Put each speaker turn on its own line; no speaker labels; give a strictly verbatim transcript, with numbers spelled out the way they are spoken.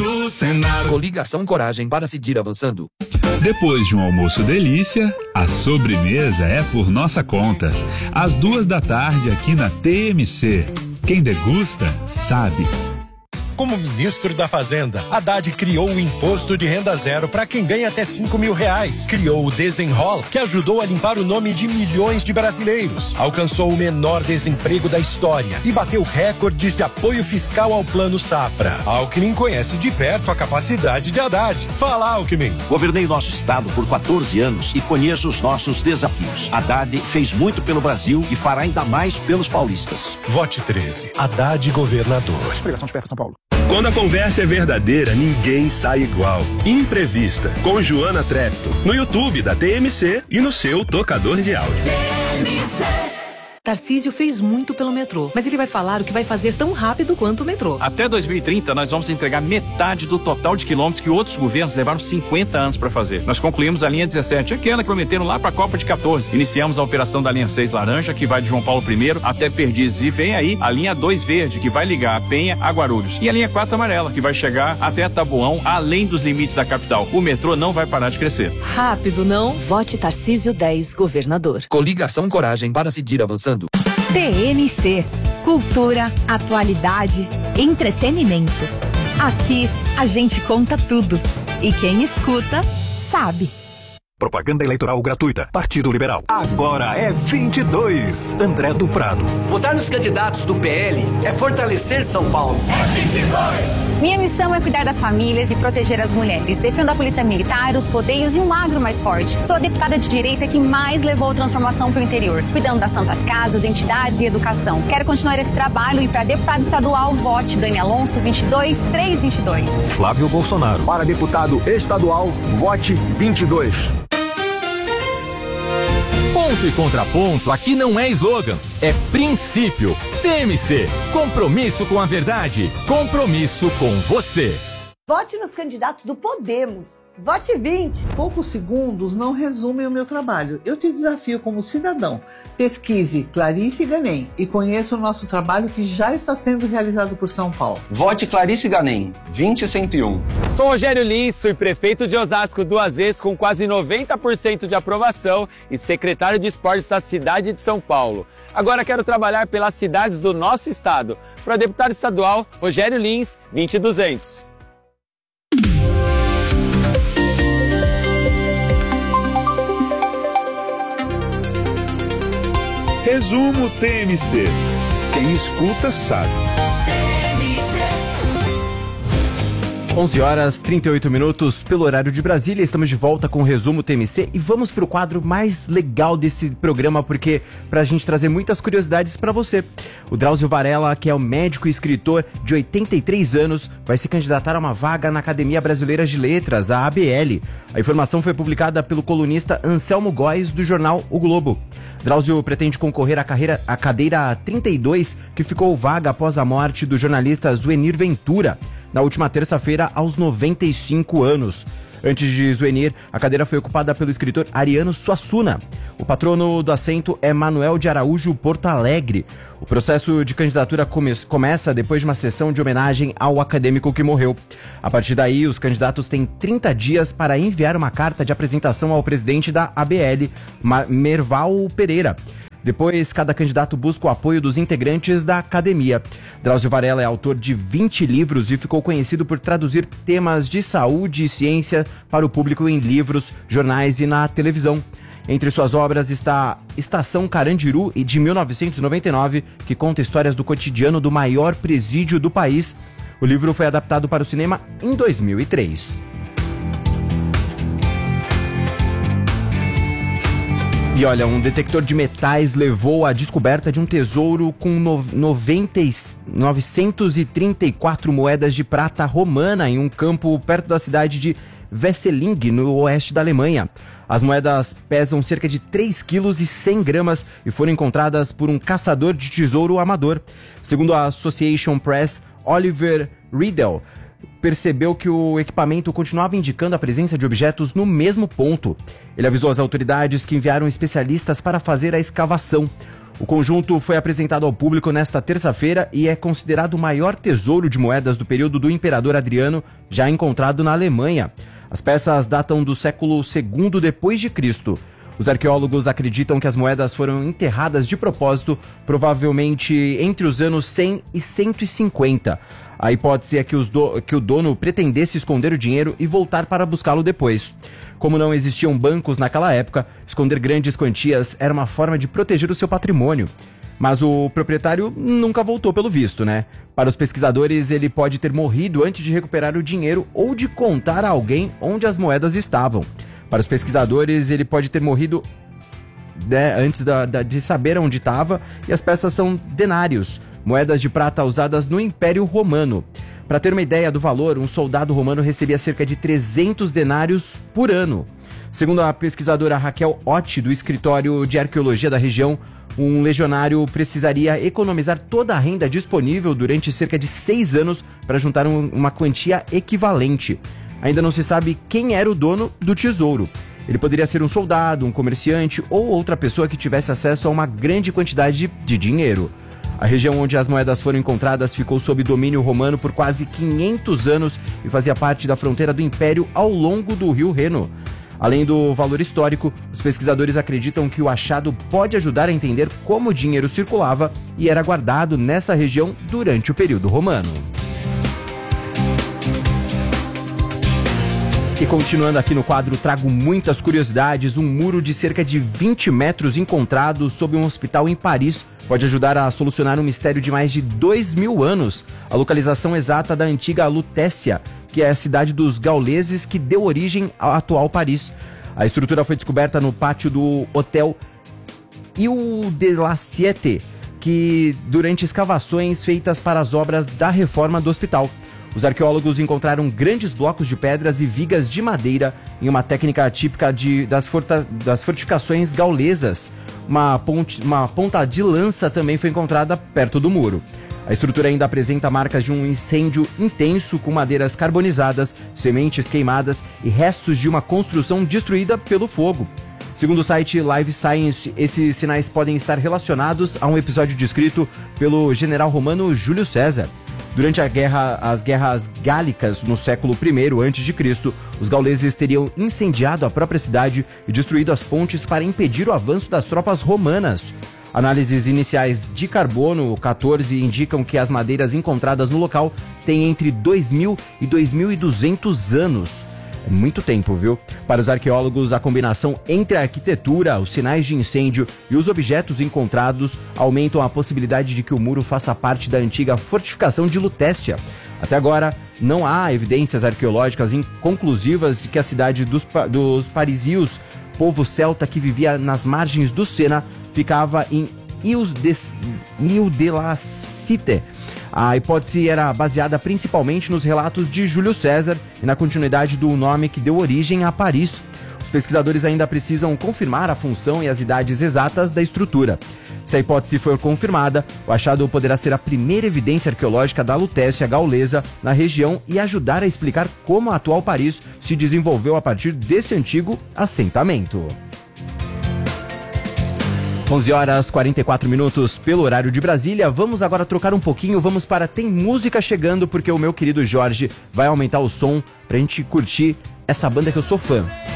no Senado.
Coligação Coragem para seguir avançando.
Depois de um almoço delícia, a sobremesa é por nossa conta. Às duas da tarde aqui na T M C. Quem degusta, sabe.
Como ministro da Fazenda, Haddad criou o Imposto de Renda Zero para quem ganha até cinco mil reais. Criou o Desenrola, que ajudou a limpar o nome de milhões de brasileiros. Alcançou o menor desemprego da história e bateu recordes de apoio fiscal ao Plano Safra. Alckmin conhece de perto a capacidade de Haddad. Fala, Alckmin.
Governei nosso estado por quatorze anos e conheço os nossos desafios. Haddad fez muito pelo Brasil e fará ainda mais pelos paulistas.
Vote treze. Haddad governador.
Obrigação de perto São Paulo.
Quando a conversa é verdadeira, ninguém sai igual. Imprevista, com Joana Trepto, no YouTube da T M C e no seu tocador de áudio. T M C.
Tarcísio fez muito pelo metrô, mas ele vai falar o que vai fazer tão rápido quanto o metrô.
Até dois mil e trinta, nós vamos entregar metade do total de quilômetros que outros governos levaram cinquenta anos para fazer. Nós concluímos a linha dezessete, aquela que prometeram lá para a Copa de quatorze. Iniciamos a operação da linha seis laranja, que vai de João Paulo I até Perdizes. E vem aí a linha dois verde, que vai ligar a Penha a Guarulhos. E a linha quatro amarela, que vai chegar até Taboão, além dos limites da capital. O metrô não vai parar de crescer.
Rápido, não? Vote Tarcísio dez, governador.
Coligação Coragem para seguir avançando.
T M C, cultura, atualidade, entretenimento. Aqui a gente conta tudo e quem escuta sabe.
Propaganda eleitoral gratuita. Partido Liberal. Agora é vinte e dois. André do Prado.
Votar nos candidatos do P L é fortalecer São Paulo.
É vinte e dois.
Minha missão é cuidar das famílias e proteger as mulheres. Defendo a polícia militar, os rodeios e um agro mais forte. Sou a deputada de direita que mais levou transformação para o interior, cuidando das santas casas, entidades e educação. Quero continuar esse trabalho e para deputado estadual, vote Dani Alonso vinte e dois, três vinte e dois.
Flávio Bolsonaro.
Para deputado estadual, vote vinte e dois.
Ponto e contraponto aqui não é slogan, é princípio. T M C, compromisso com a verdade, compromisso com você.
Vote nos candidatos do Podemos. Vote vinte.
Poucos segundos não resumem o meu trabalho. Eu te desafio como cidadão. Pesquise Clarice Ganem e conheça o nosso trabalho que já está sendo realizado por São Paulo.
Vote Clarice Ganem, vinte cento e um.
Sou Rogério Lins, fui prefeito de Osasco duas vezes com quase noventa por cento de aprovação e secretário de esportes da cidade de São Paulo. Agora quero trabalhar pelas cidades do nosso estado. Para deputado estadual, Rogério Lins, vinte e duzentos.
Resumo T M C. Quem escuta sabe.
onze horas e trinta e oito minutos pelo horário de Brasília. Estamos de volta com o Resumo T M C e vamos para o quadro mais legal desse programa, porque para a gente trazer muitas curiosidades para você. O Drauzio Varela, que é um médico e escritor de oitenta e três anos, vai se candidatar a uma vaga na Academia Brasileira de Letras, a A B L. A informação foi publicada pelo colunista Anselmo Góes, do jornal O Globo. Drauzio pretende concorrer à, carreira, à cadeira trinta e dois, que ficou vaga após a morte do jornalista Zuenir Ventura, na última terça-feira, aos noventa e cinco anos. Antes de Zuenir, a cadeira foi ocupada pelo escritor Ariano Suassuna. O patrono do assento é Manuel de Araújo Porto Alegre. O processo de candidatura come- começa depois de uma sessão de homenagem ao acadêmico que morreu. A partir daí, os candidatos têm trinta dias para enviar uma carta de apresentação ao presidente da A B L, Merval Pereira. Depois, cada candidato busca o apoio dos integrantes da academia. Drauzio Varela é autor de vinte livros e ficou conhecido por traduzir temas de saúde e ciência para o público em livros, jornais e na televisão. Entre suas obras está Estação Carandiru, de mil novecentos e noventa e nove, que conta histórias do cotidiano do maior presídio do país. O livro foi adaptado para o cinema em dois mil e três. E olha, um detector de metais levou à descoberta de um tesouro com novecentas e trinta e quatro moedas de prata romana em um campo perto da cidade de Wesseling, no oeste da Alemanha. As moedas pesam cerca de três quilos e cem gramas e foram encontradas por um caçador de tesouro amador. Segundo a Association Press, Oliver Riedel percebeu que o equipamento continuava indicando a presença de objetos no mesmo ponto. Ele avisou as autoridades que enviaram especialistas para fazer a escavação. O conjunto foi apresentado ao público nesta terça-feira e é considerado o maior tesouro de moedas do período do Imperador Adriano, já encontrado na Alemanha. As peças datam do século segundo depois de Cristo. Os arqueólogos acreditam que as moedas foram enterradas de propósito, provavelmente entre os anos cem e cento e cinquenta. A hipótese é que, os do... que o dono pretendesse esconder o dinheiro e voltar para buscá-lo depois. Como não existiam bancos naquela época, esconder grandes quantias era uma forma de proteger o seu patrimônio. Mas o proprietário nunca voltou pelo visto, né? Para os pesquisadores, ele pode ter morrido antes de recuperar o dinheiro ou de contar a alguém onde as moedas estavam. Para os pesquisadores, ele pode ter morrido né, antes da, da, de saber onde estava, e as peças são denários, moedas de prata usadas no Império Romano. Para ter uma ideia do valor, um soldado romano recebia cerca de trezentos denários por ano. Segundo a pesquisadora Raquel Otti, do Escritório de Arqueologia da região, um legionário precisaria economizar toda a renda disponível durante cerca de seis anos para juntar um, uma quantia equivalente. Ainda não se sabe quem era o dono do tesouro. Ele poderia ser um soldado, um comerciante ou outra pessoa que tivesse acesso a uma grande quantidade de, de dinheiro. A região onde as moedas foram encontradas ficou sob domínio romano por quase quinhentos anos e fazia parte da fronteira do Império ao longo do rio Reno. Além do valor histórico, os pesquisadores acreditam que o achado pode ajudar a entender como o dinheiro circulava e era guardado nessa região durante o período romano. E continuando aqui no quadro, trago muitas curiosidades. Um muro de cerca de vinte metros encontrado sob um hospital em Paris pode ajudar a solucionar um mistério de mais de dois mil anos. A localização exata da antiga Lutécia, que é a cidade dos gauleses que deu origem ao atual Paris. A estrutura foi descoberta no pátio do Hotel Ile de la Cité, que durante escavações feitas para as obras da reforma do hospital. Os arqueólogos encontraram grandes blocos de pedras e vigas de madeira em uma técnica típica de, das, forta, das fortificações gaulesas. Uma, ponte, uma ponta de lança também foi encontrada perto do muro. A estrutura ainda apresenta marcas de um incêndio intenso com madeiras carbonizadas, sementes queimadas e restos de uma construção destruída pelo fogo. Segundo o site Live Science, esses sinais podem estar relacionados a um episódio descrito pelo general romano Júlio César. Durante a guerra, as guerras gálicas no século primeiro antes de Cristo, os gauleses teriam incendiado a própria cidade e destruído as pontes para impedir o avanço das tropas romanas. Análises iniciais de carbono quatorze indicam que as madeiras encontradas no local têm entre dois mil e dois mil e duzentos anos. É muito tempo, viu? Para os arqueólogos, a combinação entre a arquitetura, os sinais de incêndio e os objetos encontrados aumentam a possibilidade de que o muro faça parte da antiga fortificação de Lutécia. Até agora, não há evidências arqueológicas inconclusivas de que a cidade dos, dos parisios, povo celta que vivia nas margens do Sena, ficava em Ile de, Ile de la Cité. A hipótese era baseada principalmente nos relatos de Júlio César e na continuidade do nome que deu origem a Paris. Os pesquisadores ainda precisam confirmar a função e as idades exatas da estrutura. Se a hipótese for confirmada, o achado poderá ser a primeira evidência arqueológica da Lutécia gaulesa na região e ajudar a explicar como a atual Paris se desenvolveu a partir desse antigo assentamento. onze horas e quarenta e quatro minutos pelo horário de Brasília. Vamos agora trocar um pouquinho, vamos para Tem Música Chegando, porque o meu querido Jorge vai aumentar o som pra gente curtir essa banda que eu sou fã.